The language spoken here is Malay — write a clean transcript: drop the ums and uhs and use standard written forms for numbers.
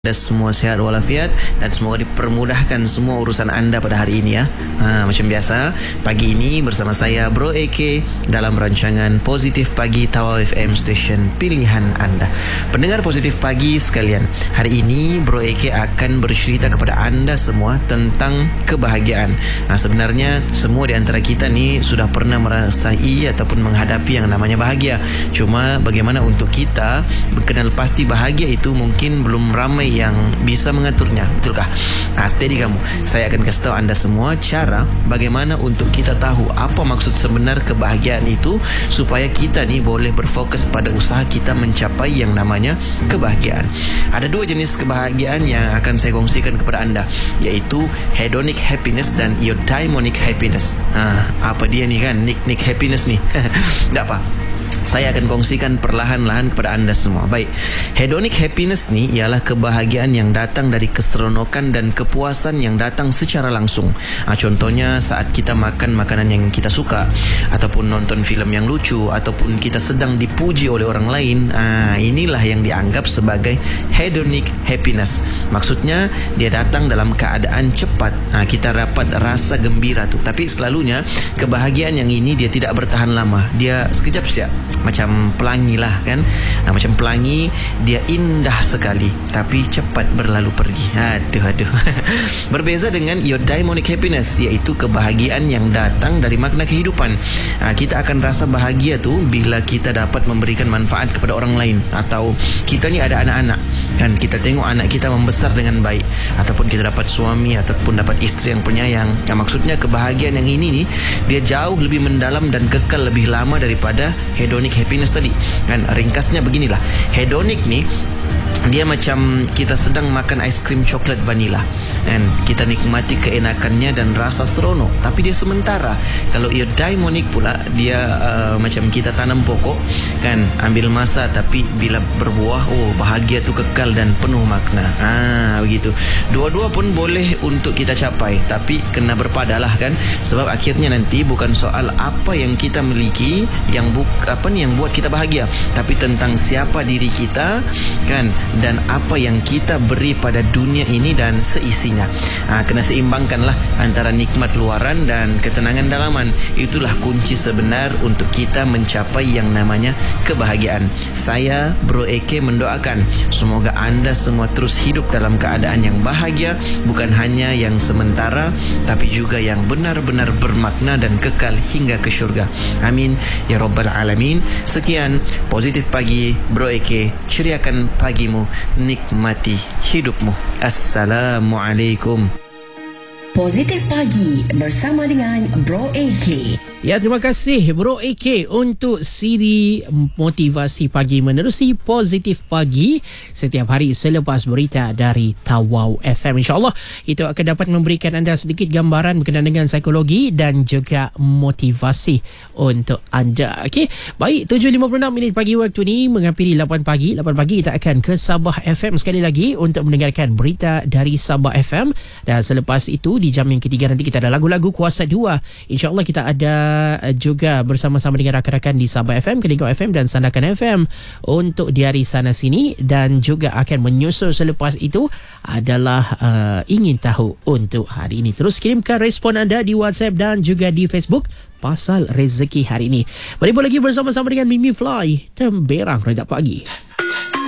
Anda semua sihat walafiat dan semoga dipermudahkan semua urusan anda pada hari ini ya. Macam biasa, pagi ini bersama saya Bro AK dalam rancangan Positif Pagi Tawau FM Station pilihan anda. Pendengar Positif Pagi sekalian, hari ini Bro AK akan bercerita kepada anda semua tentang kebahagiaan. Sebenarnya semua di antara kita ni sudah pernah merasai ataupun menghadapi yang namanya bahagia. Cuma bagaimana untuk kita kenal pasti bahagia itu mungkin belum ramai yang bisa mengaturnya, betulkah? Steady kamu. Saya akan kasih tahu anda semua cara bagaimana untuk kita tahu apa maksud sebenar kebahagiaan itu, supaya kita ni boleh berfokus pada usaha kita mencapai yang namanya kebahagiaan. Ada dua jenis kebahagiaan yang akan saya kongsikan kepada anda, iaitu hedonic happiness dan eudaimonic happiness. Apa dia ni kan, Nick happiness ni. Tak apa, saya akan kongsikan perlahan-lahan kepada anda semua. Baik, hedonic happiness ni ialah kebahagiaan yang datang dari keseronokan dan kepuasan yang datang secara langsung. Contohnya saat kita makan makanan yang kita suka, ataupun nonton filem yang lucu, ataupun kita sedang dipuji oleh orang lain. Inilah yang dianggap sebagai hedonic happiness. Maksudnya dia datang dalam keadaan cepat. Kita dapat rasa gembira tu. Tapi selalunya kebahagiaan yang ini dia tidak bertahan lama. Dia sekejap saja. Macam pelangi lah kan. Macam pelangi, dia indah sekali tapi cepat berlalu pergi. Aduh. Berbeza dengan eudaimonic happiness, iaitu kebahagiaan yang datang dari makna kehidupan. Kita akan rasa bahagia tu bila kita dapat memberikan manfaat kepada orang lain. Atau kita ni ada anak-anak kan, kita tengok anak kita membesar dengan baik, ataupun kita dapat suami ataupun dapat isteri yang penyayang. Maksudnya kebahagiaan yang ini ni dia jauh lebih mendalam dan kekal lebih lama daripada hedonic happiness tadi kan. Ringkasnya beginilah, hedonic ni dia macam kita sedang makan aiskrim coklat vanila kan, kita nikmati keenakannya dan rasa seronok, tapi dia sementara. Kalau eudaimonic pula, dia macam kita tanam pokok kan, ambil masa, tapi bila berbuah, bahagia tu kekal dan penuh makna. Begitu. Dua-dua pun boleh untuk kita capai, tapi kena berpadalah kan, sebab akhirnya nanti bukan soal apa yang kita miliki yang yang buat kita bahagia, tapi tentang siapa diri kita kan, dan apa yang kita beri pada dunia ini dan seisinya. Kena seimbangkanlah antara nikmat luaran dan ketenangan dalaman. Itulah kunci sebenar untuk kita mencapai yang namanya kebahagiaan. Saya Bro AK mendoakan semoga anda semua terus hidup dalam keadaan yang bahagia, bukan hanya yang sementara, tapi juga yang benar-benar bermakna dan kekal hingga ke syurga. Amin ya rabbal alamin. Sekian Positif Pagi Bro AK, ceriakan pagimu, nikmati hidupmu. Assalamualaikum. Positif Pagi bersama dengan Bro AK. Ya, terima kasih Bro AK untuk siri motivasi pagi menerusi Positif Pagi setiap hari selepas berita dari Tawau FM. InsyaAllah itu akan dapat memberikan anda sedikit gambaran berkenaan dengan psikologi dan juga motivasi untuk anda. Okey, baik, 7.56 pagi waktu ni menghampiri 8 pagi. 8 pagi kita akan ke Sabah FM sekali lagi untuk mendengarkan berita dari Sabah FM, dan selepas itu di jam yang ketiga nanti kita ada lagu-lagu kuasa 2. InsyaAllah kita ada juga bersama-sama dengan rakan-rakan di Sabah FM, Kelingkong FM dan Sandakan FM untuk di hari sana sini, dan juga akan menyusul selepas itu adalah ingin tahu untuk hari ini. Terus kirimkan respon anda di WhatsApp dan juga di Facebook pasal rezeki hari ini. Berjumpa lagi bersama-sama dengan Mimi Fly, Temberang Redak Pagi.